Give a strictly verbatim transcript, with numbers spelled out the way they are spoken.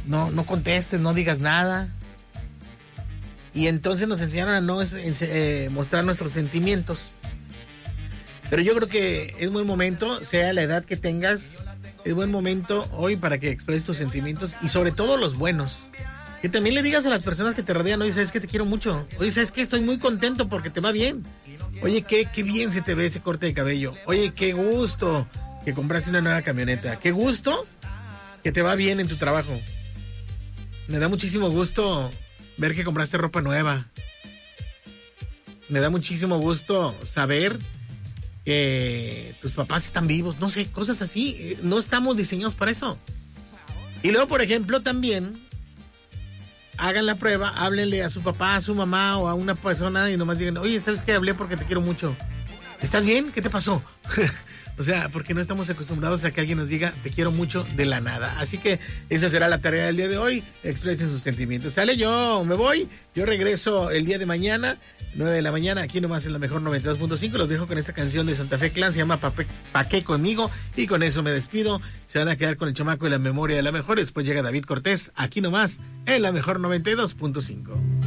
no, no contestes, no digas nada. Y entonces nos enseñaron a no eh, mostrar nuestros sentimientos. Pero yo creo que es buen momento, sea la edad que tengas, es buen momento hoy para que expreses tus sentimientos y sobre todo los buenos. Que también le digas a las personas que te rodean, oye, ¿sabes qué? Te quiero mucho. Oye, ¿sabes qué? Estoy muy contento porque te va bien. Oye, qué, qué bien se te ve ese corte de cabello. Oye, qué gusto que compraste una nueva camioneta. Qué gusto que te va bien en tu trabajo. Me da muchísimo gusto ver que compraste ropa nueva. Me da muchísimo gusto saber que tus papás están vivos. No sé, cosas así. No estamos diseñados para eso. Y luego, por ejemplo, también hagan la prueba, háblenle a su papá, a su mamá o a una persona y nomás digan, oye, ¿sabes qué? Hablé porque te quiero mucho. ¿Estás bien? ¿Qué te pasó? O sea, porque no estamos acostumbrados a que alguien nos diga, te quiero mucho de la nada. Así que esa será la tarea del día de hoy. Expresen sus sentimientos. Sale, yo me voy. Yo regreso el día de mañana, nueve de la mañana, aquí nomás en la mejor noventa y dos punto cinco. Los dejo con esta canción de Santa Fe Clan, se llama Pa' Pa' qué conmigo. Y con eso me despido. Se van a quedar con el chamaco y la memoria de la mejor. Después llega David Cortés, aquí nomás en la mejor noventa y dos punto cinco.